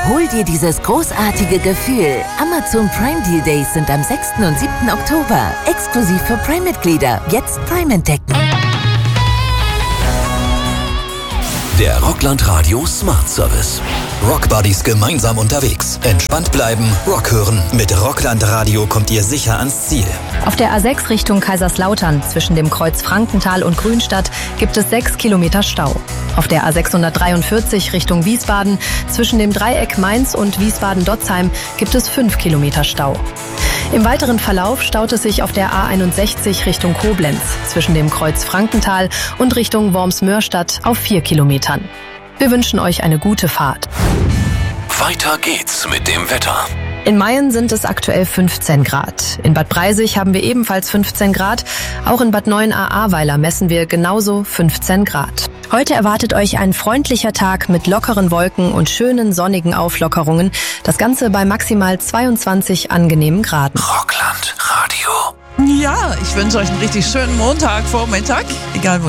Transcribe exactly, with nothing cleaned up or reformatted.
Hol dir dieses großartige Gefühl. Amazon Prime Deal Days sind am sechsten und siebten Oktober. Exklusiv für Prime-Mitglieder. Jetzt Prime entdecken. Der Rockland Radio Smart Service. Rockbuddies gemeinsam unterwegs. Entspannt bleiben, Rock hören. Mit Rockland Radio kommt ihr sicher ans Ziel. Auf der A sechs Richtung Kaiserslautern zwischen dem Kreuz Frankenthal und Grünstadt gibt es sechs Kilometer Stau. Auf der A sechshundertdreiundvierzig Richtung Wiesbaden zwischen dem Dreieck Mainz und Wiesbaden-Dotzheim gibt es fünf Kilometer Stau. Im weiteren Verlauf staut es sich auf der A einundsechzig Richtung Koblenz zwischen dem Kreuz Frankenthal und Richtung Worms-Mörstadt auf vier Kilometern. Wir wünschen euch eine gute Fahrt. Weiter geht's mit dem Wetter. In Mayen sind es aktuell fünfzehn Grad. In Bad Breisig haben wir ebenfalls fünfzehn Grad. Auch in Bad Neuenahr-Ahrweiler messen wir genauso fünfzehn Grad. Heute erwartet euch ein freundlicher Tag mit lockeren Wolken und schönen sonnigen Auflockerungen. Das Ganze bei maximal zweiundzwanzig angenehmen Graden. Rockland Radio. Ja, ich wünsche euch einen richtig schönen Montagvormittag. Egal wo